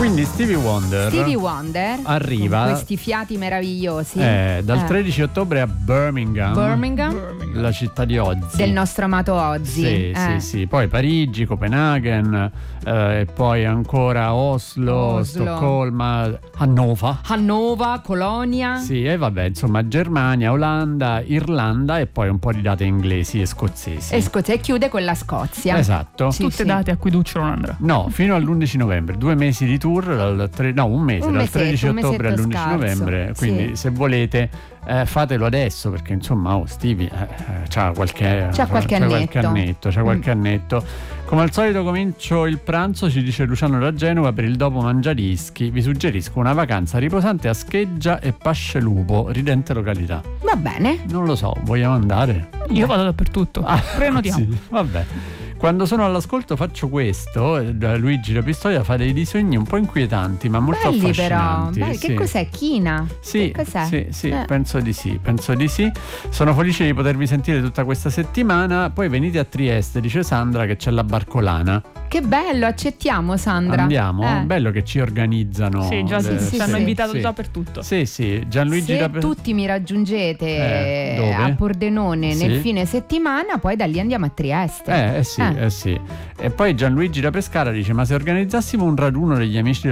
Quindi Stevie Wonder arriva con questi fiati meravigliosi dal 13 ottobre a Birmingham, la città di Ozzy, del nostro amato Ozzy. Sì. Poi Parigi, Copenaghen, e poi ancora Oslo, Stoccolma, Hannover, Colonia. Sì, e vabbè, insomma, Germania, Olanda, Irlanda e poi un po' di date inglesi e scozzesi. E chiude con la Scozia. Esatto. Tutte date a cui Duccio non andrà. No, fino all'11 novembre, 2 mesi di tour, un mese, dal 13 ottobre all'11 novembre. Quindi se volete fatelo adesso, perché insomma Stevie c'ha qualche annetto. Come al solito comincio il pranzo, ci dice Luciano da Genova, per il dopo mangiadischi vi suggerisco una vacanza riposante a Scheggia e Pascelupo, ridente località. Va bene. Non lo so, vogliamo andare? Io vado dappertutto. Prenotiamo. Sì, vabbè. Quando sono all'ascolto faccio questo, Luigi La Pistoia fa dei disegni un po' inquietanti ma molto affascinanti. Però, che cos'è? China? Sì, che cos'è? sì, penso di sì. Sono felice di potervi sentire tutta questa settimana. Poi venite a Trieste, dice Sandra, che c'è la barcolana. Che bello, accettiamo Sandra. Andiamo? Bello che ci organizzano. Sì, già ci hanno invitato già per tutto. Sì, Gianluigi Se tutti mi raggiungete a Pordenone nel fine settimana, poi da lì andiamo a Trieste. Sì. E poi Gianluigi da Pescara dice: ma se organizzassimo un raduno degli amici